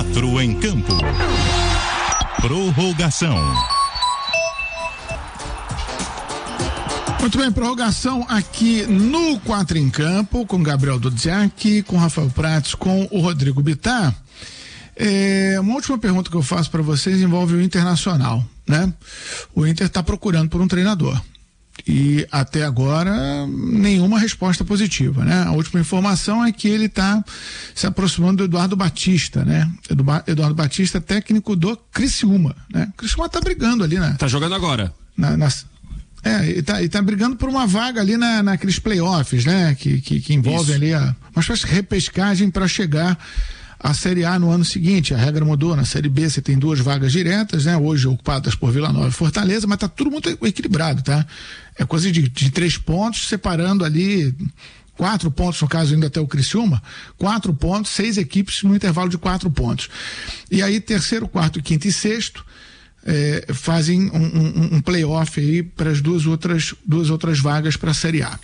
4 em campo. Prorrogação. Muito bem, prorrogação aqui no 4 em Campo, com Gabriel Dudziak, com Rafael Prats, com o Rodrigo Bittar. Uma última pergunta que eu faço para vocês envolve o Internacional, né? O Inter está procurando por um treinador e até agora nenhuma resposta positiva, né? A última informação é que ele está se aproximando do Eduardo Batista, né? Eduardo Batista, técnico do Criciúma, né? O Criciúma está brigando ali, né? Tá jogando agora. E tá brigando por uma vaga ali naqueles playoffs, né? Que envolvem ali uma espécie de repescagem para chegar à Série A no ano seguinte. A regra mudou. Na Série B você tem 2 vagas diretas, né? Hoje ocupadas por Vila Nova e Fortaleza, mas tá tudo muito equilibrado, tá? É coisa de 3 pontos, separando ali 4 pontos, no caso ainda até o Criciúma, 4 pontos, 6 equipes no intervalo de 4 pontos. E aí terceiro, quarto, quinto e sexto fazem um playoff aí para as duas outras vagas para a Série A.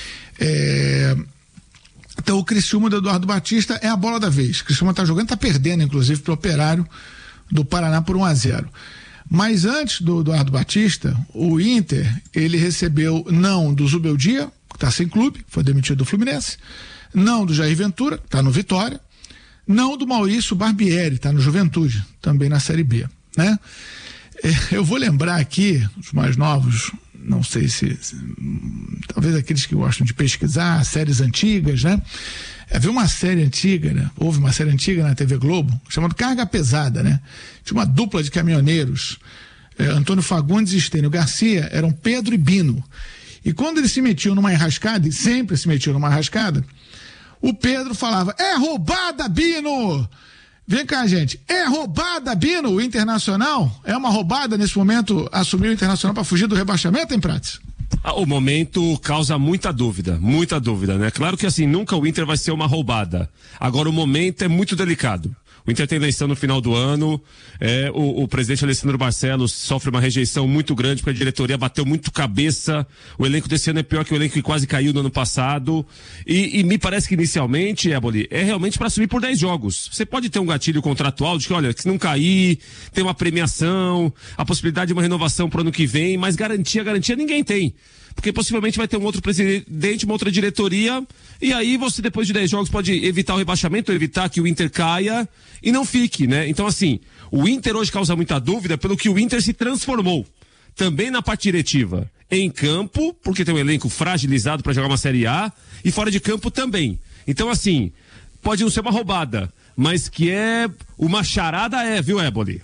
Então o Criciúma do Eduardo Batista é a bola da vez. O Criciúma está jogando, está perdendo inclusive para o Operário do Paraná por 1-0. Mas antes do Eduardo Batista, o Inter, ele recebeu não do Zubeldia, que está sem clube, foi demitido do Fluminense, não do Jair Ventura, que está no Vitória, não do Maurício Barbieri, está no Juventude, também na Série B, né? Eu vou lembrar aqui, os mais novos, não sei se talvez aqueles que gostam de pesquisar, séries antigas, né? Havia uma série antiga, né? Houve uma série antiga na TV Globo, chamada Carga Pesada, né? Tinha uma dupla de caminhoneiros, Antônio Fagundes e Estênio Garcia, eram Pedro e Bino. E quando eles se metiam numa enrascada, e sempre se metiam numa enrascada, o Pedro falava: é roubada, Bino! Vem cá, gente, é roubada, Bino, o Internacional? É uma roubada nesse momento assumir o Internacional para fugir do rebaixamento, hein, Prats? O momento causa muita dúvida, né? Claro que assim, nunca o Inter vai ser uma roubada. Agora o momento é muito delicado. O Inter tem eleição no final do ano, o presidente Alessandro Barcelos sofre uma rejeição muito grande porque a diretoria bateu muito cabeça, o elenco desse ano é pior que o elenco que quase caiu no ano passado, e me parece que inicialmente, Éboli, é realmente para subir por 10 jogos. Você pode ter um gatilho contratual de que, olha, se não cair, tem uma premiação, a possibilidade de uma renovação para o ano que vem, mas garantia ninguém tem. Porque possivelmente vai ter um outro presidente, uma outra diretoria, e aí você depois de 10 jogos pode evitar o rebaixamento, evitar que o Inter caia e não fique, né? Então assim, o Inter hoje causa muita dúvida pelo que o Inter se transformou, também na parte diretiva, em campo, porque tem um elenco fragilizado para jogar uma Série A, e fora de campo também. Então assim, pode não ser uma roubada, mas que é uma charada viu, Éboli?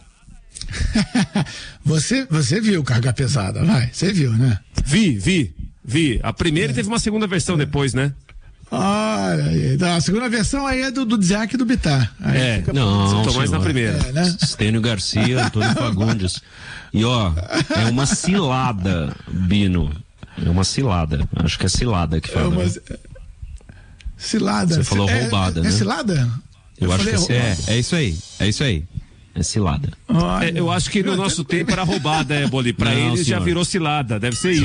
Você viu Carga Pesada, vai? Você viu, né? Vi. A primeira teve uma segunda versão depois, né? Olha aí, a segunda versão aí é do Dudziak e do Bittar. Não, tô mais na primeira. Né? Estênio Garcia, Antônio Fagundes. E é uma cilada, Bino. É uma cilada. Acho que é cilada que fala. Cilada. Você falou roubada, né? É cilada? Eu acho que é isso aí. É cilada. Eu acho que no nosso tempo era roubada, Éboli. Pra eles já virou cilada. Deve ser isso.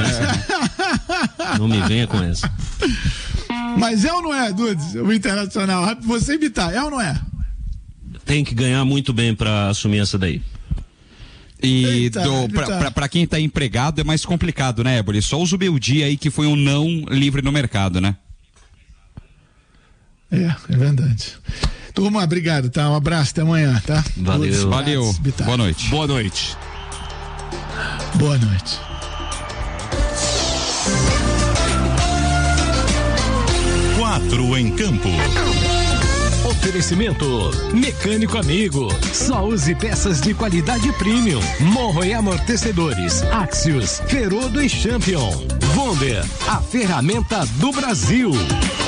Não me venha com essa. Mas é ou não é, Dudes? O Internacional, você imitar, é ou não é? Tem que ganhar muito bem pra assumir essa daí. E pra quem tá empregado é mais complicado, né, Éboli? Só o Zubeldia aí que foi um não livre no mercado, né? É verdade. Turma, obrigado, tá? Um abraço, até amanhã, tá? Valeu. Boa noite. Boa noite. Boa noite. Quatro em campo. Oferecimento Mecânico Amigo. Só use peças de qualidade premium. Morro e amortecedores. Axios, Ferodo e Champion. Wonder, a ferramenta do Brasil.